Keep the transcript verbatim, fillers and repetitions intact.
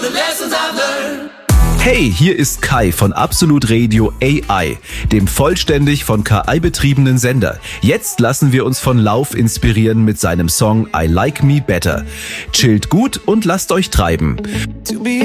Hey, hier ist Kai von Absolut Radio A I, dem vollständig von K I betriebenen Sender. Jetzt lassen wir uns von Lauf inspirieren mit seinem Song I Like Me Better. Chillt gut und lasst euch treiben.